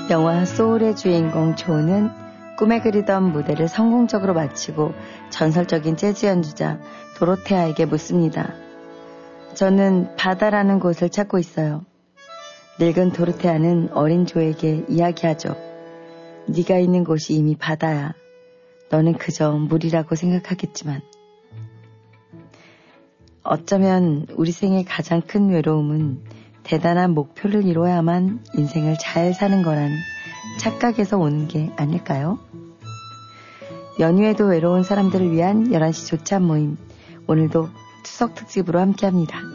영화 소울의 주인공 조는 꿈에 그리던 무대를 성공적으로 마치고 전설적인 재즈 연주자 도로테아에게 묻습니다. 저는 바다라는 곳을 찾고 있어요. 늙은 도로테아는 어린 조에게 이야기하죠. 네가 있는 곳이 이미 바다야. 너는 그저 물이라고 생각하겠지만. 어쩌면 우리 생의 가장 큰 외로움은 대단한 목표를 이뤄야만 인생을 잘 사는 거란 착각에서 오는 게 아닐까요? 연휴에도 외로운 사람들을 위한 11시 조찬 모임, 오늘도 추석 특집으로 함께합니다.